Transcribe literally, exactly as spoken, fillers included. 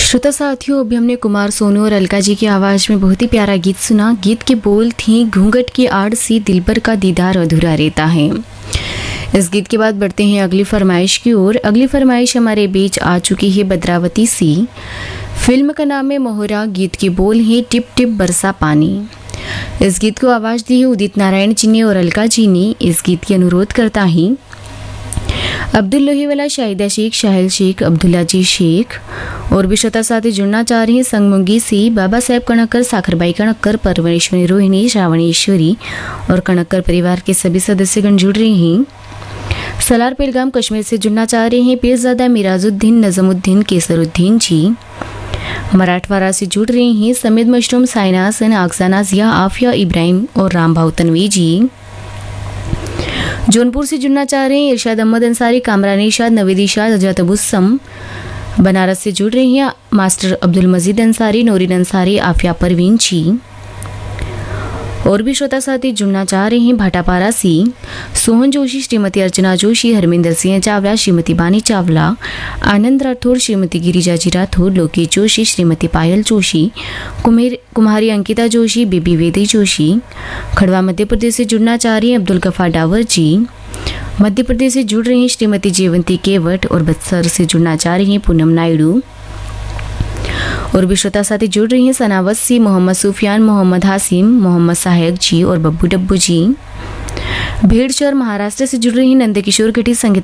श्रोता साथियों, अभी हमने कुमार सोनू और अलका जी की आवाज़ में बहुत ही प्यारा गीत सुना। गीत के बोल थी, घूंघट की आड़ सी दिलबर का दीदार अधूरा रहता है। इस गीत के बाद बढ़ते हैं अगली फरमाइश की ओर। अगली फरमाइश हमारे बीच आ चुकी है बद्रावती सी। फिल्म का नाम है मोहरा, गीत के बोल हैं टिप टिप बरसा पानी। इस गीत को आवाज़ दी है उदित नारायण जी ने और अलका जी ने। इस गीत की अनुरोध करता ही अब्दुल लोहीवाला, शाहिदा शेख, शाहिल शेख, अब्दुल्ला जी शेख और भी श्रोता साथी जुड़ना चाह रहे हैं संगमुंगी से। बाबा साहेब कणक्कर, साखरबाई कणक्कर, परमेश्वरी रोहिणी, श्रावणेश्वरी और कणक्कर परिवार के सभी सदस्यगण जुड़ रहे हैं। सलार पेलगाम कश्मीर से जुड़ना चाह रहे हैं पीरजादा मिराजुद्दीन, नजमुद्दीन, केसरुद्दीन जी। मराठवाड़ा से जुड़ रहे हैं समीद मशरूम, साइनासन, आगजाना जिया, आफिया इब्राहिम और रामभाव तनवी जी। जौनपुर से जुड़ना चाह रहे हैं इरशाद अहमद अंसारी, कामरान इरशाद, नवीद इरशाद, अजत अबुस्सम। बनारस से जुड़ रहे हैं मास्टर अब्दुल मजीद अंसारी, नूरिन अंसारी, आफिया परवीन जी। और भी श्रोता साथी जुड़ना चाह रहे हैं भाटापारा से सोहन जोशी, श्रीमती अर्चना जोशी, हरमिंदर सिंह चावला, श्रीमती बानी चावला, आनंद राठौर, श्रीमती गिरिजा जी राठौर, लोकेश जोशी, श्रीमती पायल जोशी, कुमेर कुमारी अंकिता जोशी, बेबी वेदी जोशी। खड़वा मध्य प्रदेश से जुड़ना चाह रही हैं अब्दुल गफार डावर जी। मध्य प्रदेश से जुड़ रही हैं श्रीमती जयवंती केवट और बत्सर से जुड़ना चाह रही हैं पूनम नायडू। और भी श्रोता साथी जुड़ रही हैं सनावत सी, मोहम्मद सुफियान, मोहम्मद हासिम, मोहम्मद साहेब जी और बब्बू डब्बू जी। भेड़चर महाराष्ट्र से जुड़ रही हैं नंदकिशोर गढ़ी, संगीता